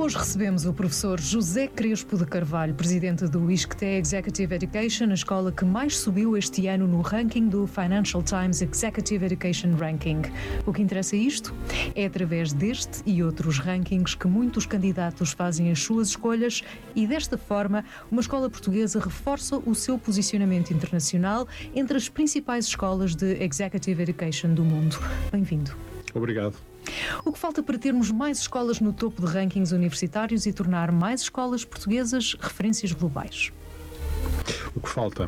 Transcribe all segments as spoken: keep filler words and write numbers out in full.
Hoje recebemos o professor José Crespo de Carvalho, presidente do ISCTE Executive Education, a escola que mais subiu este ano no ranking do Financial Times Executive Education Ranking. O que interessa isto? É através deste e outros rankings que muitos candidatos fazem as suas escolhas e, desta forma, uma escola portuguesa reforça o seu posicionamento internacional entre as principais escolas de Executive Education do mundo. Bem-vindo. Obrigado. O que falta para termos mais escolas no topo de rankings universitários e tornar mais escolas portuguesas referências globais? O que falta?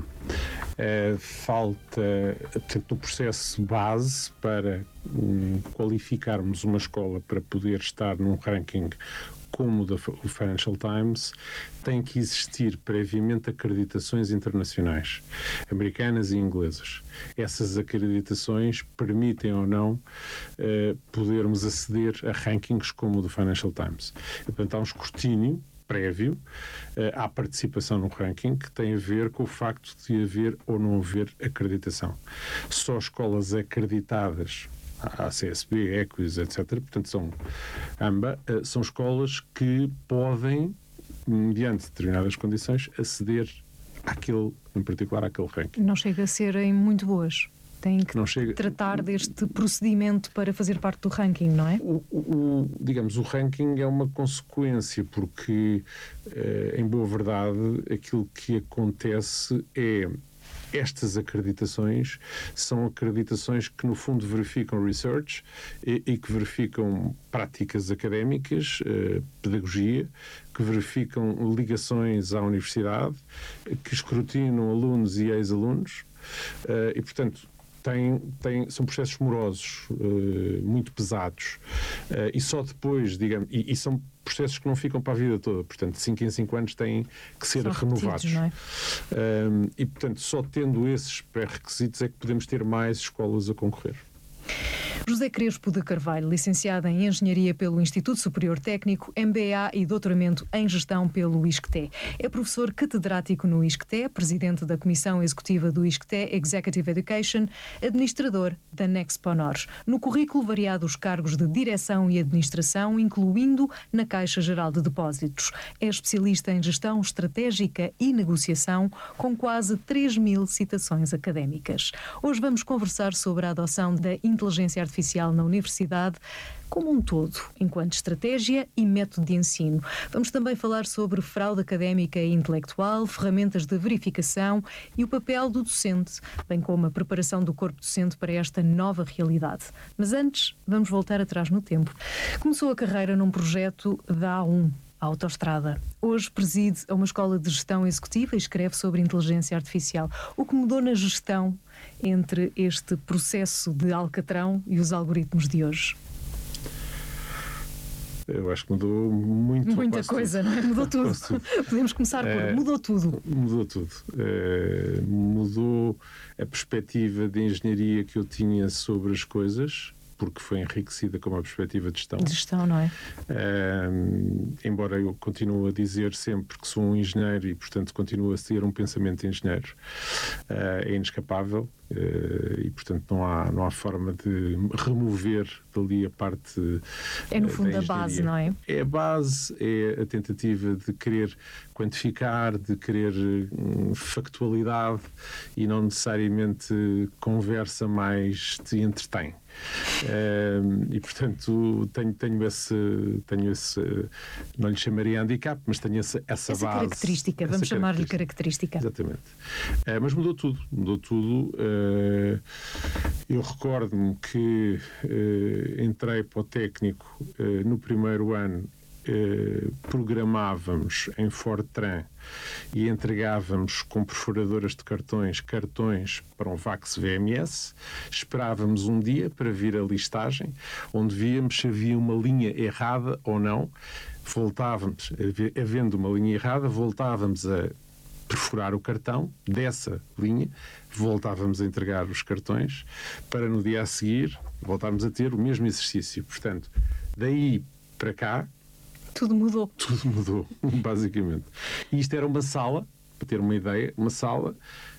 É, falta, portanto, o processo base para um, qualificarmos uma escola para poder estar num ranking como o do Financial Times, tem que existir previamente acreditações internacionais, americanas e inglesas. Essas acreditações permitem ou não eh, podermos aceder a rankings como o do Financial Times. Portanto, há um escrutínio prévio uh, à participação no ranking que tem a ver com o facto de haver ou não haver acreditação. Só escolas acreditadas, a C S B, Equis, etcétera, portanto são ambas, uh, são escolas que podem, mediante determinadas condições, aceder àquele, em particular àquele ranking. Não chega a serem muito boas. Têm que não chega... tratar deste procedimento para fazer parte do ranking, não é? O, o, digamos, o ranking é uma consequência, porque, eh, em boa verdade, aquilo que acontece é estas acreditações são acreditações que, no fundo, verificam research e, e que verificam práticas académicas, eh, pedagogia, que verificam ligações à universidade, que escrutinam alunos e ex-alunos, eh, e, portanto, Tem, tem, são processos morosos, uh, muito pesados, uh, e só depois, digamos, e, e são processos que não ficam para a vida toda, portanto, de cinco em cinco anos têm que ser são renovados. Não é? um, e, portanto, só tendo esses pré-requisitos é que podemos ter mais escolas a concorrer. José Crespo de Carvalho, licenciado em Engenharia pelo Instituto Superior Técnico, M B A e doutoramento em Gestão pelo ISCTE. É professor catedrático no ISCTE, presidente da Comissão Executiva do ISCTE Executive Education, administrador da Nexponor. No currículo, variados cargos de direção e administração, incluindo na Caixa Geral de Depósitos. É especialista em gestão estratégica e negociação, com quase três mil citações académicas. Hoje vamos conversar sobre a adoção da inteligência artificial na universidade como um todo, enquanto estratégia e método de ensino. Vamos também falar sobre fraude académica e intelectual, ferramentas de verificação e o papel do docente, bem como a preparação do corpo docente para esta nova realidade. Mas antes, vamos voltar atrás no tempo. Começou a carreira num projeto da A um, a Autostrada. Hoje preside a uma escola de gestão executiva e escreve sobre inteligência artificial. O que mudou na gestão entre este processo de alcatrão e os algoritmos de hoje? Eu acho que mudou muito. Muita coisa, tudo. Não é? Mudou tudo. tudo. Podemos começar por é, mudou tudo. Mudou tudo. É, mudou a perspectiva de engenharia que eu tinha sobre as coisas, porque foi enriquecida com uma perspectiva de gestão. De gestão, não é? Uh, embora eu continue a dizer sempre que sou um engenheiro e, portanto, continuo a ter um pensamento de engenheiro, uh, é inescapável uh, e, portanto, não há, não há forma de remover dali a parte É, no fundo, a base, não é? É a base, é a tentativa de querer quantificar, de querer um, factualidade e não necessariamente conversa mais te entretém. Uh, e portanto tenho, tenho, esse, tenho esse, não lhe chamaria handicap, mas tenho essa, essa, essa base. Característica, vamos chamar-lhe característica. Exatamente. Uh, mas mudou tudo, mudou tudo. Uh, eu recordo-me que uh, entrei para o técnico uh, no primeiro ano. Uh, programávamos em Fortran e entregávamos com perfuradoras de cartões cartões para um Vax V M S, esperávamos um dia para vir a listagem, onde víamos se havia uma linha errada ou não, voltávamos, havendo uma linha errada, voltávamos a perfurar o cartão dessa linha, voltávamos a entregar os cartões para no dia a seguir voltarmos a ter o mesmo exercício. Portanto, daí para cá tudo mudou. Tudo mudou, basicamente. E isto era uma sala, para ter uma ideia, uma sala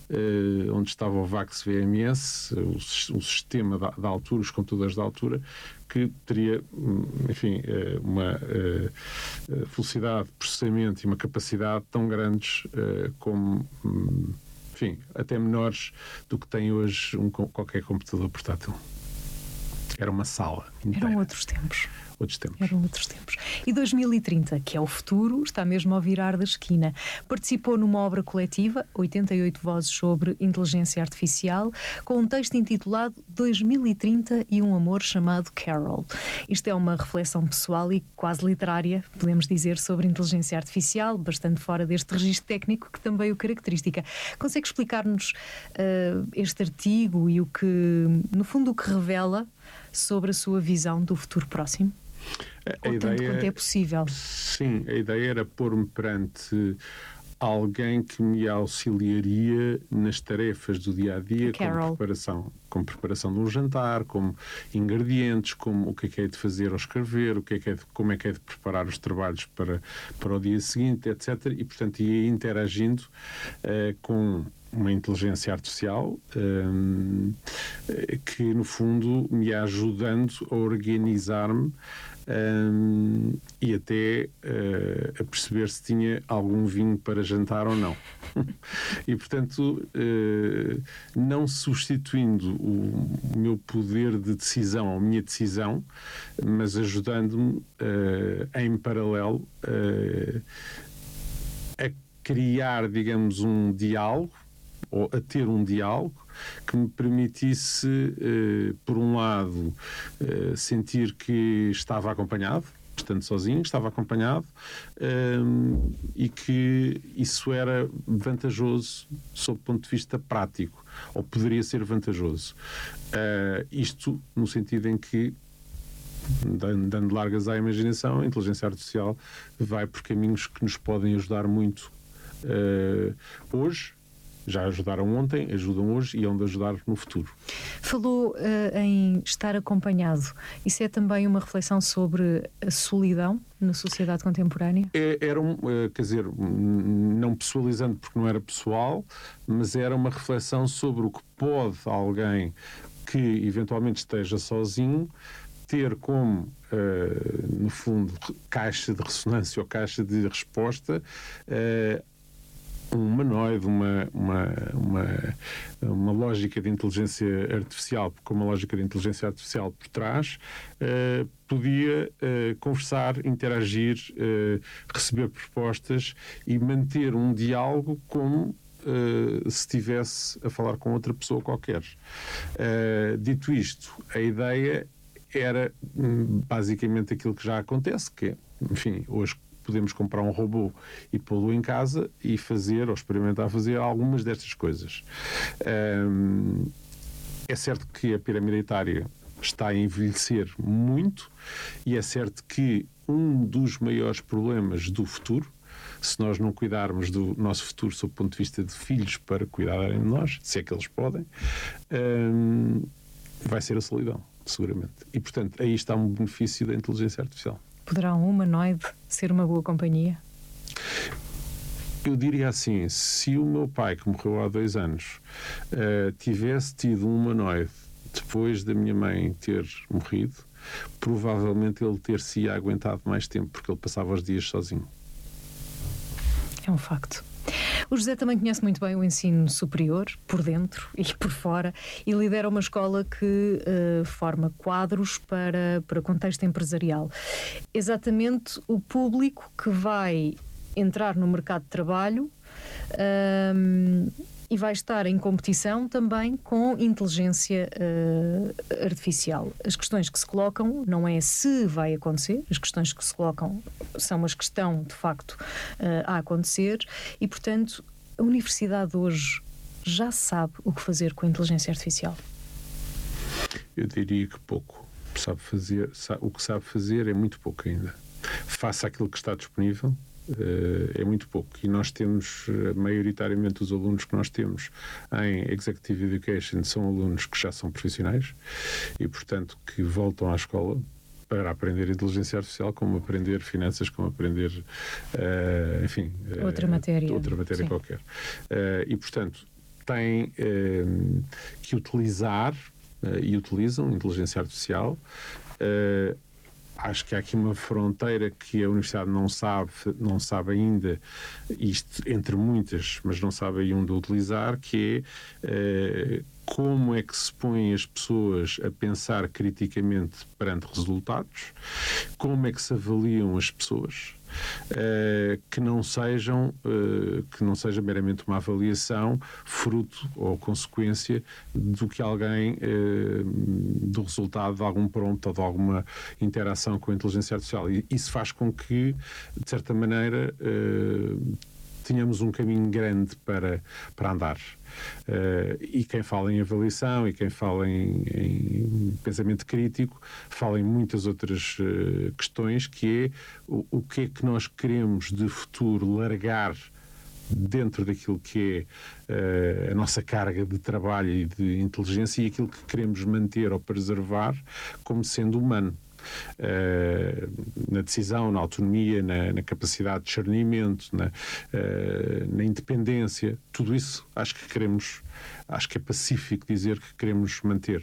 uh, onde estava o VAX V M S, o, o sistema da, da altura, os computadores da altura, que teria, enfim, uma uh, velocidade de processamento e uma capacidade tão grandes uh, como, um, enfim, até menores do que tem hoje um, qualquer computador portátil. Era uma sala inteira. Eram outros tempos. Outros tempos. Eram outros tempos. E dois mil e trinta, que é o futuro, está mesmo ao virar da esquina. Participou numa obra coletiva, oitenta e oito vozes sobre inteligência artificial, com um texto intitulado dois mil e trinta e um amor chamado Carol. Isto é uma reflexão pessoal e quase literária, podemos dizer, sobre inteligência artificial, bastante fora deste registro técnico que também o característica. Consegue explicar-nos uh, este artigo e o que, no fundo, o que revela sobre a sua visão do futuro próximo? A, a Ou tanto ideia, quanto é possível. Sim, a ideia era pôr-me perante alguém que me auxiliaria nas tarefas do dia-a-dia, como preparação, como preparação de um jantar, como ingredientes, como o que é que é de fazer ao escrever, o que é que é de, como é que é de preparar os trabalhos para, para o dia seguinte, etcétera. E, portanto, ia interagindo uh, com uma inteligência artificial um, que, no fundo, me ia ajudando a organizar-me um, e até uh, a perceber se tinha algum vinho para jantar ou não. E, portanto, uh, não substituindo o, o meu poder de decisão, a minha decisão, mas ajudando-me uh, em paralelo uh, a criar, digamos, um diálogo, ou a ter um diálogo que me permitisse, eh, por um lado, eh, sentir que estava acompanhado, portanto sozinho, estava acompanhado, eh, e que isso era vantajoso sob o ponto de vista prático, ou poderia ser vantajoso. Eh, isto no sentido em que, dando largas à imaginação, a inteligência artificial vai por caminhos que nos podem ajudar muito eh, hoje. Já ajudaram ontem, ajudam hoje e hão de ajudar no futuro. Falou uh, em estar acompanhado. Isso é também uma reflexão sobre a solidão na sociedade contemporânea? É, era um, uh, quer dizer, não pessoalizando porque não era pessoal, mas era uma reflexão sobre o que pode alguém que eventualmente esteja sozinho ter como, uh, no fundo, caixa de ressonância ou caixa de resposta, uh, um humanoide, uma, uma, uma, uma lógica de inteligência artificial, com uma lógica de inteligência artificial por trás, uh, podia uh, conversar, interagir, uh, receber propostas e manter um diálogo como uh, se estivesse a falar com outra pessoa qualquer. Uh, dito isto, a ideia era um, basicamente aquilo que já acontece, que é, enfim, hoje podemos comprar um robô e pô-lo em casa e fazer, ou experimentar fazer algumas destas coisas. Um, é certo que a pirâmide etária está a envelhecer muito e é certo que um dos maiores problemas do futuro, se nós não cuidarmos do nosso futuro sob o ponto de vista de filhos para cuidarem de nós, se é que eles podem, um, vai ser a solidão, seguramente. E, portanto, aí está um benefício da inteligência artificial. Poderá um humanoide ser uma boa companhia? Eu diria assim, se o meu pai, que morreu há dois anos, uh, tivesse tido um humanoide depois da minha mãe ter morrido, provavelmente ele ter-se aguentado mais tempo, porque ele passava os dias sozinho. É um facto. O José também conhece muito bem o ensino superior, por dentro e por fora, e lidera uma escola que uh, forma quadros para, para contexto empresarial. Exatamente o público que vai entrar no mercado de trabalho um, e vai estar em competição também com inteligência uh, artificial. As questões que se colocam não é se vai acontecer, as questões que se colocam são as que estão, de facto, uh, a acontecer e, portanto, a universidade hoje já sabe o que fazer com a inteligência artificial? Eu diria que pouco. Sabe fazer, sabe, o que sabe fazer é muito pouco ainda. Faça aquilo que está disponível, Uh, é muito pouco. E nós temos, uh, maioritariamente, os alunos que nós temos em Executive Education são alunos que já são profissionais e, portanto, que voltam à escola para aprender inteligência artificial, como aprender finanças, como aprender, uh, enfim... Outra uh, matéria. Outra matéria Sim. qualquer. Uh, e, portanto, têm eh, que utilizar eh, e utilizam inteligência artificial. Eh, Acho que há aqui uma fronteira que a Universidade não sabe, não sabe ainda, isto entre muitas, mas não sabe ainda utilizar, que é eh, como é que se põem as pessoas a pensar criticamente perante resultados, como é que se avaliam as pessoas, Uh, que não sejam uh, que não seja meramente uma avaliação fruto ou consequência do que alguém uh, do resultado de algum prompt ou de alguma interação com a inteligência artificial. E isso faz com que, de certa maneira, uh, tínhamos um caminho grande para, para andar. Uh, e quem fala em avaliação e quem fala em, em pensamento crítico fala em muitas outras uh, questões, que é o, o que é que nós queremos de futuro largar dentro daquilo que é uh, a nossa carga de trabalho e de inteligência, e aquilo que queremos manter ou preservar como sendo humano. Uh, na decisão, na autonomia, na, na capacidade de discernimento, na, uh, na independência, tudo isso acho que queremos, acho que é pacífico dizer que queremos manter.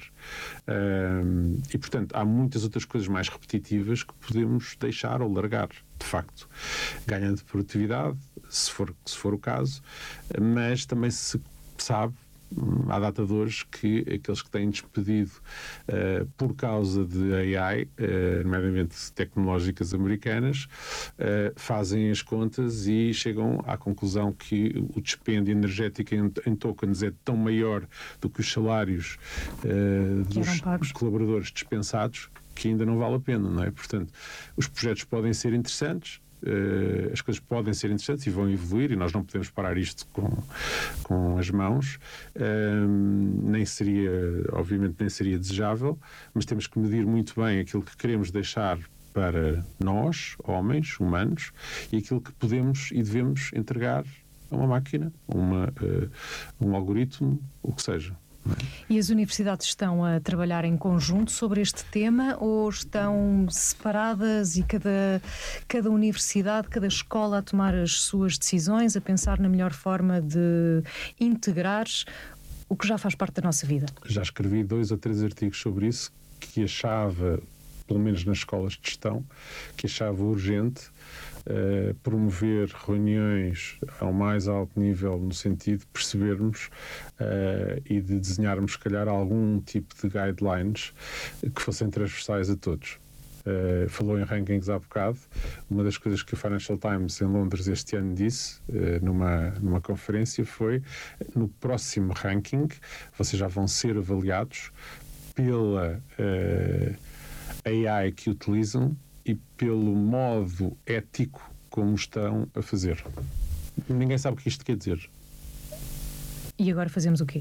Uh, e, portanto, há muitas outras coisas mais repetitivas que podemos deixar ou largar, de facto, ganhando produtividade, se for, se for o caso, mas também se sabe, à data de hoje, que aqueles que têm despedido uh, por causa de A I, uh, nomeadamente tecnológicas americanas, uh, fazem as contas e chegam à conclusão que o dispêndio energético em, em tokens é tão maior do que os salários uh, dos colaboradores dispensados, que ainda não vale a pena, não é? Portanto, os projetos podem ser interessantes, Uh, as coisas podem ser interessantes e vão evoluir, e nós não podemos parar isto com, com as mãos. Uh, nem seria, obviamente, nem seria desejável, mas temos que medir muito bem aquilo que queremos deixar para nós, homens, humanos, e aquilo que podemos e devemos entregar a uma máquina, uma, uh, um algoritmo, o que seja. E as universidades estão a trabalhar em conjunto sobre este tema, ou estão separadas e cada, cada universidade, cada escola a tomar as suas decisões, a pensar na melhor forma de integrar o que já faz parte da nossa vida? Já escrevi dois ou três artigos sobre isso, que achava, pelo menos nas escolas de gestão, que achava urgente Uh, promover reuniões ao mais alto nível, no sentido de percebermos uh, e de desenharmos, se calhar, algum tipo de guidelines que fossem transversais a todos. Uh, falou em rankings há bocado. Uma das coisas que o Financial Times em Londres este ano disse uh, numa, numa conferência foi: no próximo ranking vocês já vão ser avaliados pela uh, A I que utilizam e pelo modo ético como estão a fazer. Ninguém sabe o que isto quer dizer. E agora fazemos o quê?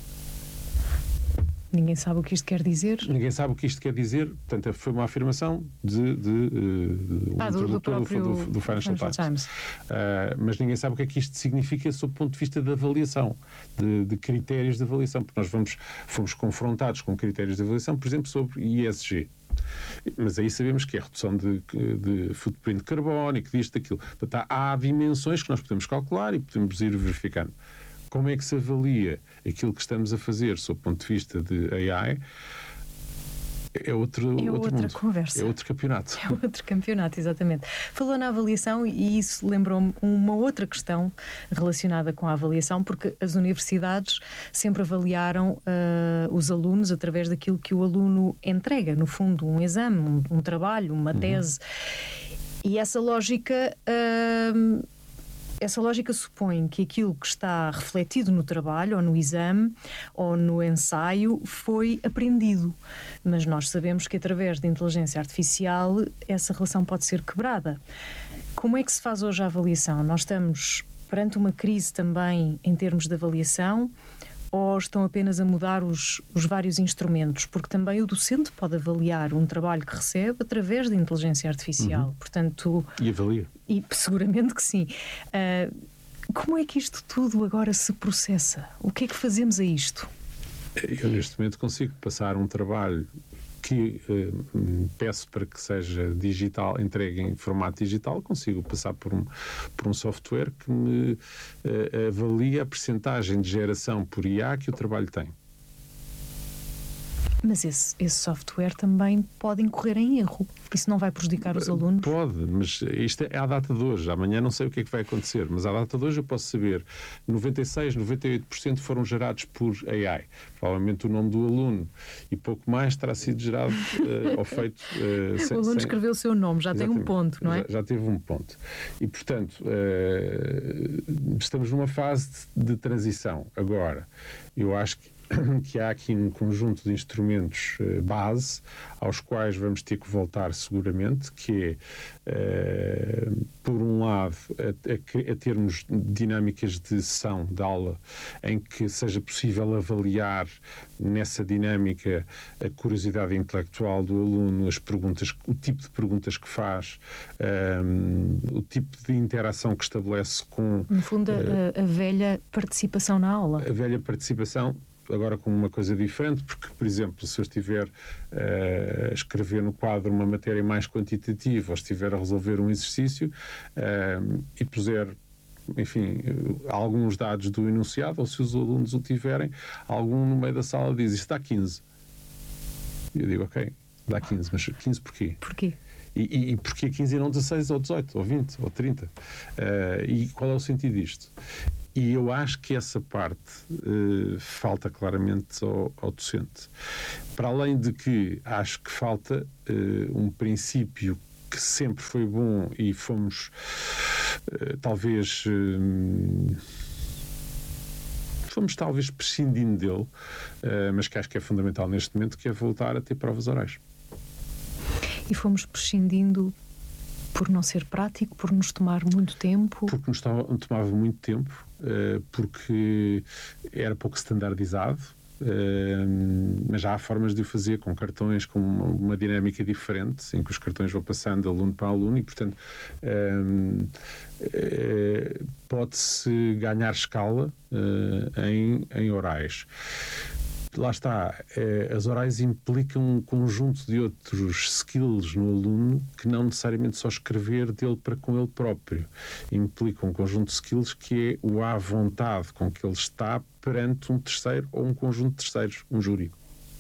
Ninguém sabe o que isto quer dizer? Ninguém sabe o que isto quer dizer. Portanto, foi uma afirmação de, de, de, ah, do, do próprio do, do, do Financial, Financial Times. Times. Uh, mas ninguém sabe o que é que isto significa sob o ponto de vista de avaliação, de, de critérios de avaliação, porque nós vamos, fomos confrontados com critérios de avaliação, por exemplo, sobre I S G. Mas aí sabemos que é redução de, de footprint carbónico, disto, daquilo. Portanto, há, há dimensões que nós podemos calcular e podemos ir verificando. Como é que se avalia aquilo que estamos a fazer sob o ponto de vista de A I? É, outro, é outro outra mundo. conversa. É outro campeonato. É outro campeonato, exatamente. Falou na avaliação e isso lembrou-me uma outra questão relacionada com a avaliação, porque as universidades sempre avaliaram uh, os alunos através daquilo que o aluno entrega, no fundo, um exame, um, um trabalho, uma tese. Uhum. E essa lógica... Uh, Essa lógica supõe que aquilo que está refletido no trabalho, ou no exame, ou no ensaio, foi aprendido. Mas nós sabemos que através da inteligência artificial essa relação pode ser quebrada. Como é que se faz hoje a avaliação? Nós estamos perante uma crise também em termos de avaliação, ou estão apenas a mudar os, os vários instrumentos? Porque também o docente pode avaliar um trabalho que recebe através da inteligência artificial. Uhum. Portanto, e avalia. E seguramente que sim. Uh, como é que isto tudo agora se processa? O que é que fazemos a isto? Eu neste momento consigo passar um trabalho que uh, peço para que seja digital, entregue em formato digital, consigo passar por um, por um software que me uh, avalia a percentagem de geração por I A que o trabalho tem. Mas esse, esse software também pode incorrer em erro. Isso não vai prejudicar os alunos? Pode, mas isto é à data de hoje. Amanhã não sei o que é que vai acontecer, mas à data de hoje eu posso saber noventa e seis, noventa e oito por cento foram gerados por A I. Provavelmente o nome do aluno e pouco mais terá sido gerado uh, ou feito... Uh, sem, o aluno sem... escreveu o seu nome, já Exatamente. tem um ponto, não é? Já, já teve um ponto. E, portanto, uh, estamos numa fase de, de transição. Agora, eu acho que que há aqui um conjunto de instrumentos uh, base aos quais vamos ter que voltar seguramente, que é, uh, por um lado, a, a, a termos dinâmicas de sessão, de aula, em que seja possível avaliar nessa dinâmica a curiosidade intelectual do aluno, as perguntas, o tipo de perguntas que faz, um, o tipo de interação que estabelece com... No fundo, uh, a, a velha participação na aula. A velha participação, agora com uma coisa diferente, porque, por exemplo, se eu estiver uh, a escrever no quadro uma matéria mais quantitativa ou estiver a resolver um exercício uh, e puser, enfim, alguns dados do enunciado, ou se os alunos o tiverem, algum no meio da sala diz isto dá quinze. E eu digo, ok, dá quinze, mas quinze porquê? Porquê? E, e, e porquê quinze e não dezasseis ou dezoito, ou vinte, ou trinta? Uh, e qual é o sentido disto? E eu acho que essa parte uh, falta claramente ao, ao docente. Para além de que acho que falta uh, um princípio que sempre foi bom e fomos uh, talvez uh, fomos talvez prescindindo dele, uh, mas que acho que é fundamental neste momento, que é voltar a ter provas orais. E fomos prescindindo por não ser prático, por nos tomar muito tempo? Porque nos tomava muito tempo, porque era pouco standardizado, mas já há formas de o fazer com cartões, com uma, uma dinâmica diferente, em que os cartões vão passando de aluno para aluno e, portanto, pode-se ganhar escala em, em orais. Lá está, as orais implicam um conjunto de outros skills no aluno que não necessariamente só escrever dele para com ele próprio. Implicam um conjunto de skills que é o à vontade com que ele está perante um terceiro ou um conjunto de terceiros, um júri.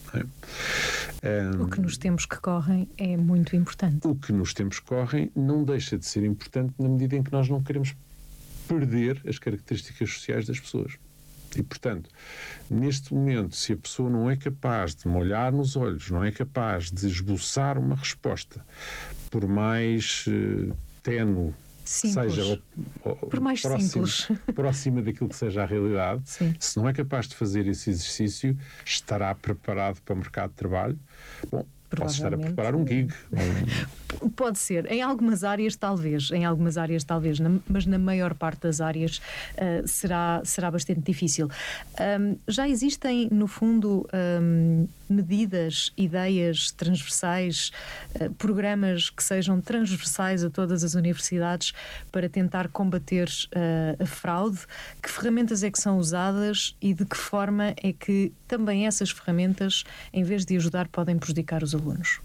Um, o que nos tempos que correm é muito importante. O que nos tempos que correm não deixa de ser importante na medida em que nós não queremos perder as características sociais das pessoas. E, portanto, neste momento, se a pessoa não é capaz de me olhar nos olhos, não é capaz de esboçar uma resposta, por mais uh, ténue simples. seja, ou, ou, por mais próximo, simples, próxima daquilo que seja a realidade, Sim. se não é capaz de fazer esse exercício, estará preparado para o mercado de trabalho? Bom, posso estar a preparar um gig. Um... Pode ser. Em algumas áreas, talvez. Em algumas áreas, talvez. Na, mas na maior parte das áreas uh, será, será bastante difícil. Um, já existem, no fundo, um, medidas, ideias transversais, uh, programas que sejam transversais a todas as universidades para tentar combater uh, a fraude? Que ferramentas é que são usadas e de que forma é que também essas ferramentas, em vez de ajudar, podem prejudicar os alunos?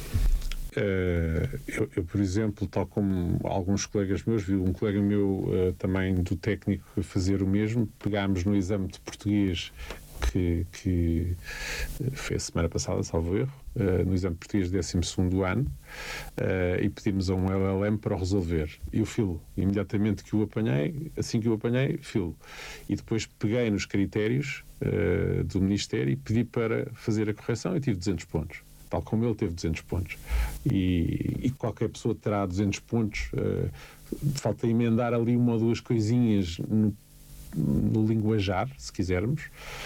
Uh, eu, eu, por exemplo, tal como alguns colegas meus, vi um colega meu uh, também do técnico fazer o mesmo, pegámos no exame de português que, que foi a semana passada, salvo erro, uh, no exame de português de décimo segundo ano, uh, e pedimos a um L L M para o resolver. E o filo, imediatamente que o apanhei, assim que o apanhei, filo. E depois peguei nos critérios uh, do Ministério e pedi para fazer a correção e tive duzentos pontos. Tal como ele teve duzentos pontos. E, e qualquer pessoa terá duzentos pontos. Uh, falta emendar ali uma ou duas coisinhas no, no linguajar, se quisermos,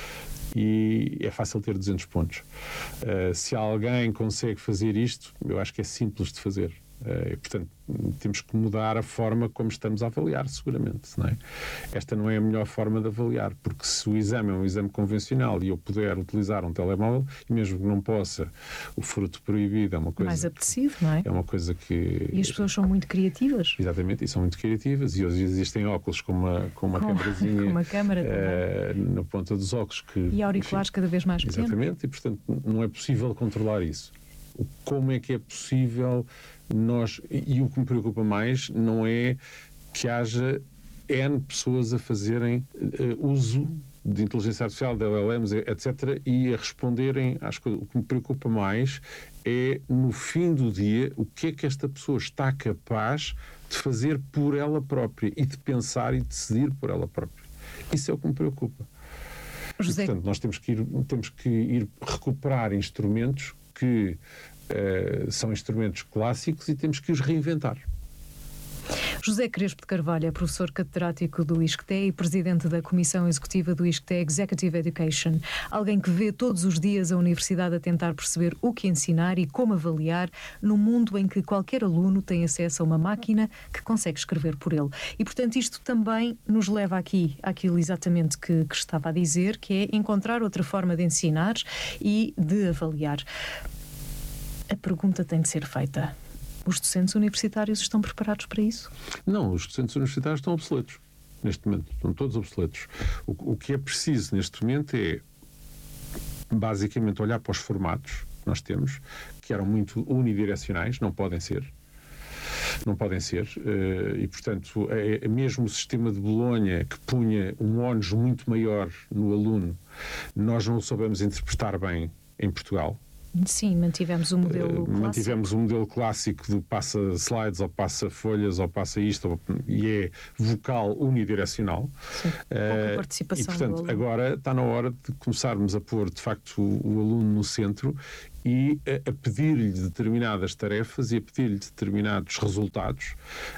e é fácil ter duzentos pontos. Uh, se alguém consegue fazer isto, eu acho que é simples de fazer. Uh, e, portanto, temos que mudar a forma como estamos a avaliar, seguramente. Não é? Esta não é a melhor forma de avaliar, porque se o exame é um exame convencional e eu puder utilizar um telemóvel, e mesmo que não possa, o fruto proibido é uma coisa... mais apetecido, não é? É uma coisa que... E as pessoas são muito criativas. Exatamente, e são muito criativas, e hoje existem óculos com uma, com uma com, câmerazinha com uma câmara uh, na ponta dos óculos. Que, e auriculares enfim, cada vez mais pequenos. Exatamente, e portanto não é possível controlar isso. Como é que é possível nós... E o que me preocupa mais não é que haja N pessoas a fazerem uh, uso de inteligência artificial, de L L Ms, etcétera, e a responderem às coisas. O que me preocupa mais é, no fim do dia, o que é que esta pessoa está capaz de fazer por ela própria e de pensar e decidir por ela própria. Isso é o que me preocupa. José... E, portanto, nós temos que ir, temos que ir recuperar instrumentos que uh, são instrumentos clássicos e temos que os reinventar. José Crespo de Carvalho é professor catedrático do I S C T E e presidente da Comissão Executiva do I S C T E Executive Education. Alguém que vê todos os dias a universidade a tentar perceber o que ensinar e como avaliar num mundo em que qualquer aluno tem acesso a uma máquina que consegue escrever por ele. E, portanto, isto também nos leva aqui, àquilo exatamente que, que estava a dizer, que é encontrar outra forma de ensinar e de avaliar. A pergunta tem de ser feita. Os docentes universitários estão preparados para isso? Não, os docentes universitários estão obsoletos neste momento, estão todos obsoletos. O, o que é preciso neste momento é basicamente olhar para os formatos que nós temos, que eram muito unidirecionais, não podem ser. Não podem ser, e portanto, é, mesmo o sistema de Bolonha, que punha um ónus muito maior no aluno, nós não o soubemos interpretar bem em Portugal. Sim, mantivemos o modelo uh, clássico. Mantivemos o modelo clássico do passa slides ou passa folhas ou passa isto, ou, e é vocal unidirecional. Sim, pouca participação. Uh, e, portanto, agora está na hora de começarmos a pôr, de facto, o, o aluno no centro e a, a pedir-lhe determinadas tarefas e a pedir-lhe determinados resultados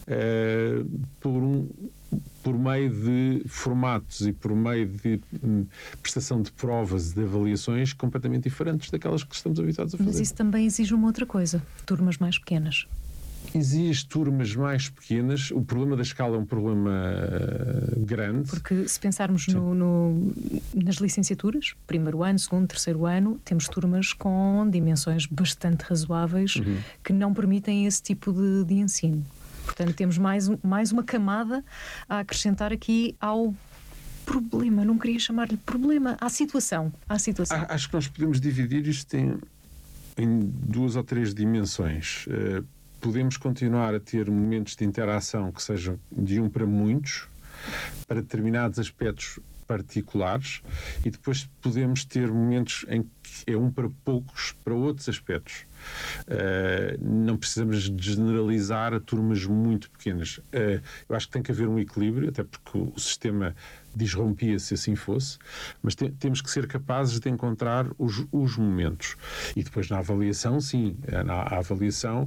uh, por um... por meio de formatos e por meio de hum, prestação de provas e de avaliações completamente diferentes daquelas que estamos habituados a fazer. Mas isso também exige uma outra coisa, turmas mais pequenas. Exige turmas mais pequenas. O problema da escala é um problema uh, grande. Porque se pensarmos no, no, nas licenciaturas, primeiro ano, segundo, terceiro ano, temos turmas com dimensões bastante razoáveis uhum. que não permitem esse tipo de, de ensino. Portanto, temos mais, mais uma camada a acrescentar aqui ao problema. Não queria chamar-lhe problema, à situação. À situação. Acho que nós podemos dividir isto em, em duas ou três dimensões. Uh, podemos continuar a ter momentos de interação que sejam de um para muitos, para determinados aspectos particulares, e depois podemos ter momentos em que é um para poucos, para outros aspectos. Uh, não precisamos generalizar a turmas muito pequenas. Uh, eu acho que tem que haver um equilíbrio, até porque o sistema disrompia se assim fosse, mas te, temos que ser capazes de encontrar os, os momentos. E depois na avaliação, sim, na a avaliação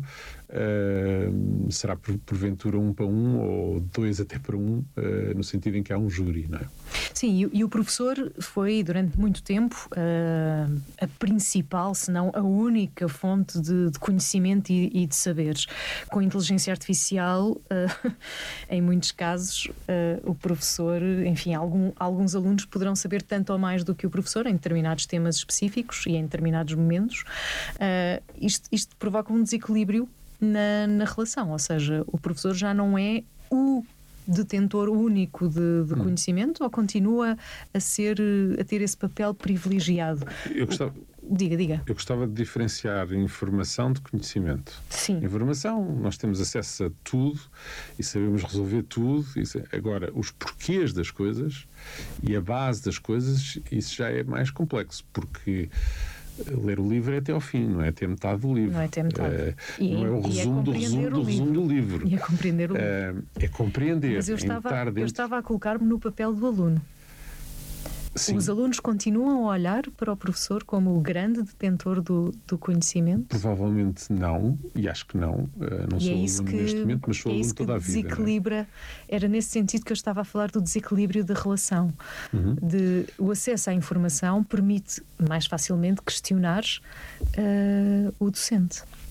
uh, será por, porventura um para um ou dois até para um, uh, no sentido em que há um júri, não é? Sim, e, e o professor foi durante muito tempo uh, a principal, se não a única fonte de, de conhecimento e, e de saberes. Com a inteligência artificial, uh, em muitos casos, uh, o professor, enfim, algum, alguns alunos poderão saber tanto ou mais do que o professor em determinados temas específicos e em determinados momentos. Uh, isto, isto provoca um desequilíbrio na, na relação, ou seja, o professor já não é o detentor único de, de conhecimento, hum. ou continua a ser, a ter esse papel privilegiado? Eu gostava, diga, diga. Eu gostava de diferenciar informação de conhecimento. Sim. Informação, nós temos acesso a tudo e sabemos resolver tudo. Isso, agora, os porquês das coisas e a base das coisas, isso já é mais complexo, porque ler o livro é até ao fim, não é até metade do livro. Não é até metade. É, e, não é o resumo, é do, resumo, do resumo do livro. E é compreender o livro. É, é compreender. Mas eu estava, dentro... eu estava a colocar-me no papel do aluno. Sim. Os alunos continuam a olhar para o professor como o grande detentor do, do conhecimento? Provavelmente não, e acho que não. Não e sou é isso aluno que, neste momento, mas sou é aluno toda a vida. Desequilibra, é? Era nesse sentido que eu estava a falar do desequilíbrio da relação. Uhum. De, o acesso à informação permite mais facilmente questionar uh, o docente.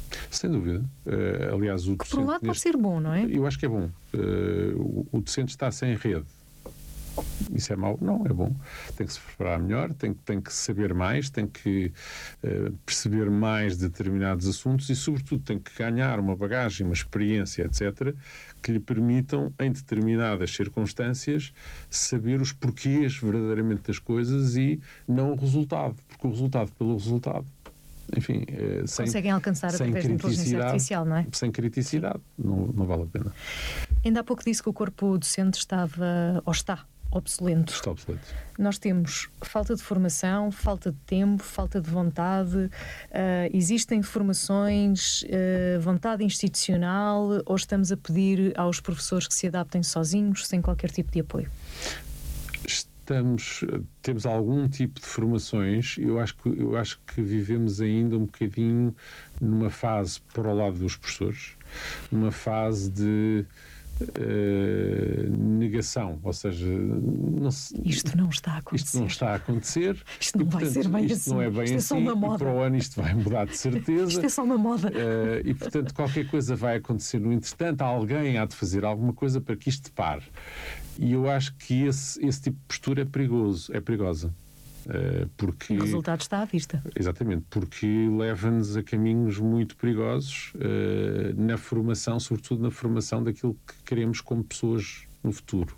Sem dúvida. Uh, aliás, o que docente, por um lado pode neste... ser bom, não é? Eu acho que é bom. Uh, o, o docente está sem rede. Isso é mau? Não, é bom. Tem que se preparar melhor, tem, tem que saber mais, tem que uh, perceber mais determinados assuntos e, sobretudo, tem que ganhar uma bagagem, uma experiência, etcétera, que lhe permitam, em determinadas circunstâncias, saber os porquês verdadeiramente das coisas e não o resultado. Porque o resultado pelo resultado, enfim, uh, sem, conseguem alcançar através da inteligência artificial, não é? Sem criticidade, não, não vale a pena. Ainda há pouco disse que o corpo docente estava, ou está, obsoleto. Está obsoleto. Nós temos falta de formação, falta de tempo, falta de vontade, uh, existem formações, uh, vontade institucional, ou estamos a pedir aos professores que se adaptem sozinhos, sem qualquer tipo de apoio? Estamos, temos algum tipo de formações. Eu acho que, eu acho que vivemos ainda um bocadinho numa fase para o lado dos professores, numa fase de Uh, negação, ou seja, não se, isto não está a acontecer. Isto não está a acontecer. Isto não e, vai portanto, ser bem isto assim. não é bem isto é assim. só uma moda. E para o ano isto vai mudar de certeza. Isto é só uma moda. Uh, e portanto qualquer coisa vai acontecer no entretanto. Alguém há de fazer alguma coisa para que isto pare. E eu acho que esse, esse tipo de postura é perigoso, é perigosa. Uh, porque, o resultado está à vista. Exatamente, porque leva-nos a caminhos muito perigosos uh, na formação, sobretudo na formação daquilo que queremos como pessoas no futuro.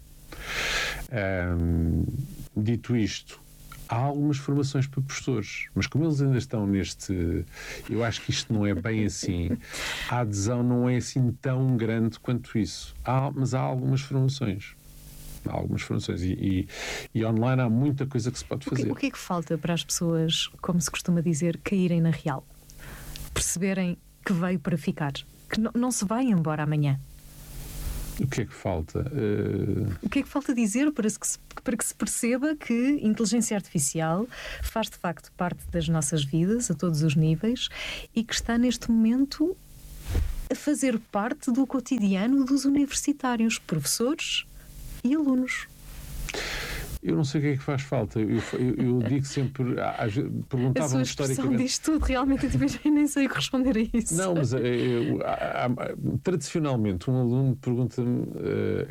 Um, dito isto, há algumas formações para professores, mas como eles ainda estão neste... Eu acho que isto não é bem assim. A adesão não é assim tão grande quanto isso. Há, mas há algumas formações. Há algumas formações e, e, e online há muita coisa que se pode fazer. O que, o que é que falta para as pessoas, como se costuma dizer, caírem na real? Perceberem que veio para ficar, que não, não se vai embora amanhã. O que é que falta? Uh... O que é que falta dizer para, que se, para que se perceba que inteligência artificial faz de facto parte das nossas vidas, a todos os níveis, e que está neste momento a fazer parte do cotidiano dos universitários, professores e alunos? Eu não sei o que é que faz falta. Eu, eu, eu digo sempre, perguntavam-me historicamente... A sua expressão diz tudo, realmente eu nem sei o que responder a isso. Não, mas eu, eu, há, há, tradicionalmente um aluno pergunta-me uh,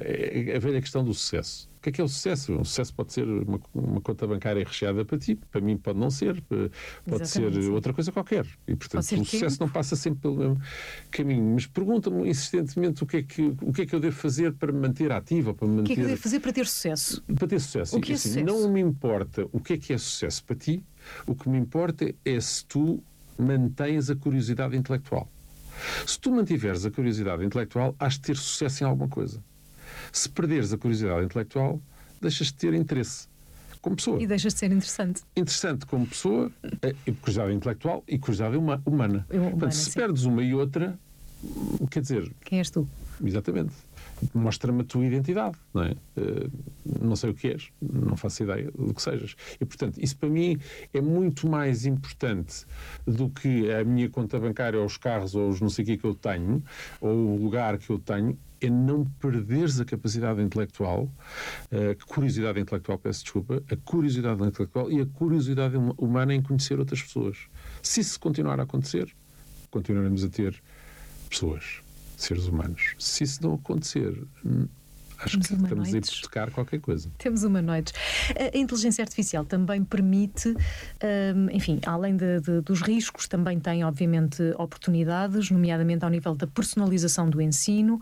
a velha questão do sucesso. O que é que é o sucesso? Um sucesso pode ser uma, uma conta bancária recheada para ti, para mim pode não ser, pode Exatamente. ser outra coisa qualquer. E, portanto, o sucesso não passa sempre pelo mesmo caminho. Mas pergunta-me insistentemente o que, é que, o que é que eu devo fazer para me manter ativo. Para me manter... O que é que eu devo fazer para ter sucesso? Para ter sucesso. O que é assim, sucesso? Não me importa o que é que é sucesso para ti, o que me importa é se tu mantens a curiosidade intelectual. Se tu mantiveres a curiosidade intelectual, has de ter sucesso em alguma coisa. Se perderes a curiosidade intelectual, deixas de ter interesse como pessoa. E deixas de ser interessante. Interessante como pessoa, é curiosidade intelectual e curiosidade uma, humana. Eu, humana. Portanto, se sim. perdes uma e outra, quer dizer... Quem és tu? Exatamente. Mostra-me a tua identidade, não é? Uh, não sei o que és, não faço ideia do que sejas. E, portanto, isso para mim é muito mais importante do que a minha conta bancária, ou os carros, ou os não sei o que que eu tenho, ou o lugar que eu tenho, é não perderes a capacidade intelectual, a curiosidade intelectual, peço desculpa, a curiosidade intelectual e a curiosidade humana em conhecer outras pessoas. Se isso continuar a acontecer, continuaremos a ter pessoas, seres humanos. Se isso não acontecer, acho Temos que estamos humanoides. a hipotecar qualquer coisa. Temos humanoides. A inteligência artificial também permite, um, enfim, além de, de, dos riscos, também tem, obviamente, oportunidades, nomeadamente ao nível da personalização do ensino,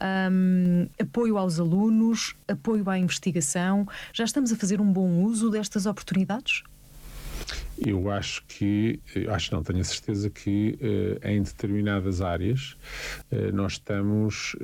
um, apoio aos alunos, apoio à investigação. Já estamos a fazer um bom uso destas oportunidades? Eu acho que, acho não, tenho a certeza que uh, em determinadas áreas uh, nós estamos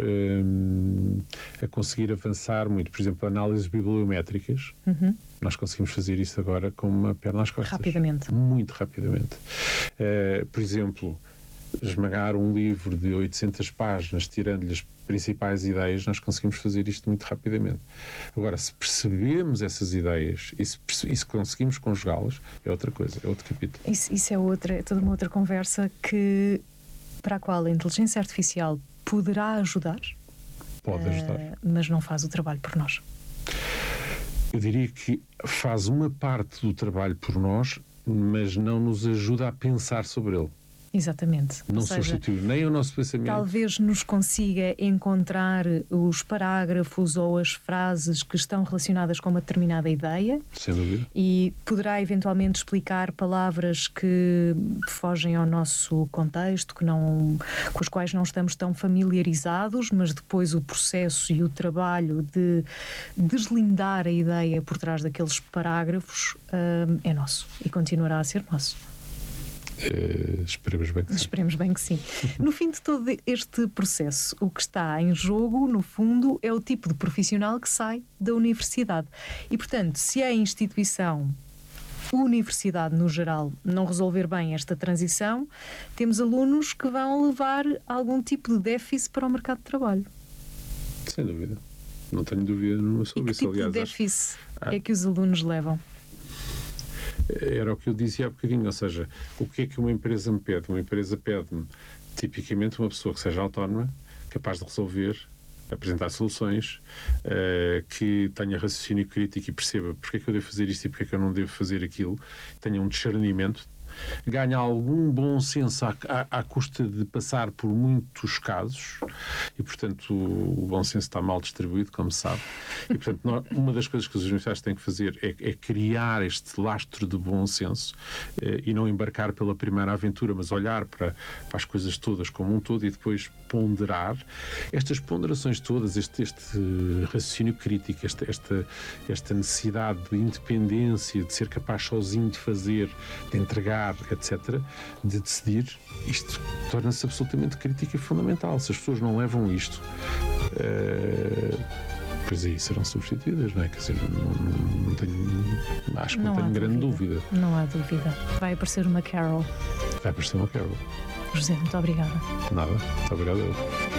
uh, a conseguir avançar muito. Por exemplo, análises bibliométricas. Uhum. Nós conseguimos fazer isso agora com uma perna às costas. Rapidamente. Muito rapidamente. Uh, por exemplo, esmagar um livro de oitocentas páginas, tirando-lhe as principais ideias, nós conseguimos fazer isto muito rapidamente. Agora, se percebemos essas ideias e se, e se conseguimos conjugá-las, é outra coisa, é outro capítulo. Isso, isso é, outra, é toda uma outra conversa que, para a qual a inteligência artificial poderá ajudar, Pode ajudar. Uh, mas não faz o trabalho por nós. Eu diria que faz uma parte do trabalho por nós, mas não nos ajuda a pensar sobre ele. Exatamente. Não Ou seja, substitui nem o nosso pensamento. Talvez nos consiga encontrar os parágrafos ou as frases que estão relacionadas com uma determinada ideia. Sem dúvida. E poderá eventualmente explicar palavras que fogem ao nosso contexto, que não, com as quais não estamos tão familiarizados, mas depois o processo e o trabalho de deslindar a ideia por trás daqueles parágrafos hum, é nosso e continuará a ser nosso. Uh, esperemos bem que sim. Esperemos bem que sim. No fim de todo este processo, o que está em jogo, no fundo, é o tipo de profissional que sai da universidade. E, portanto, se a instituição, a universidade no geral, não resolver bem esta transição, temos alunos que vão levar algum tipo de déficit para o mercado de trabalho. Sem dúvida. Não tenho dúvida nenhuma sobre e que isso. tipo Aliás, de déficit acho... é que os alunos levam? Era o que eu dizia há bocadinho, ou seja, o que é que uma empresa me pede? Uma empresa pede-me, tipicamente, uma pessoa que seja autónoma, capaz de resolver, apresentar soluções, uh, que tenha raciocínio crítico e perceba porque é que eu devo fazer isto e porque é que eu não devo fazer aquilo, tenha um discernimento, ganha algum bom senso à, à, à custa de passar por muitos casos e, portanto, o, o bom senso está mal distribuído, como se sabe. E, portanto, nós, uma das coisas que os universidades têm que fazer é, é criar este lastro de bom senso eh, e não embarcar pela primeira aventura, mas olhar para, para as coisas todas como um todo e depois ponderar. Estas ponderações todas, este, este raciocínio crítico, esta, esta, esta necessidade de independência, de ser capaz sozinho de fazer, de entregar, etcétera, de decidir, isto torna-se absolutamente crítico e fundamental. Se as pessoas não levam isto, uh, pois aí serão substituídas, não é? Quer dizer, não, não tenho, acho que não, não tenho grande dúvida. dúvida. Não há dúvida. Vai aparecer uma Carol. Vai aparecer uma Carol. José, muito obrigada. Nada, muito obrigado.